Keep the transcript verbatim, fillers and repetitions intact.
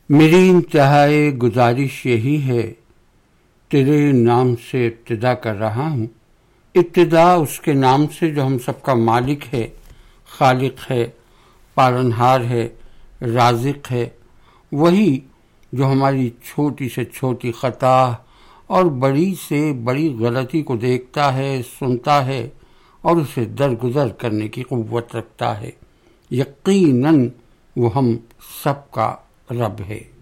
मेरी इंतहाई गुजारिश यही है, तेरे नाम से इब्तिदा कर रहा हूँ। इब्तिदा उसके नाम से जो हम सबका मालिक है, खालिक है, पालनहार है, राज़िक है, वही जो हमारी छोटी से छोटी खता और बड़ी से बड़ी गलती को देखता है, सुनता है और उसे दरगुजर करने की क़ुव्वत रखता है। यकीनन वो हम सबका रब है।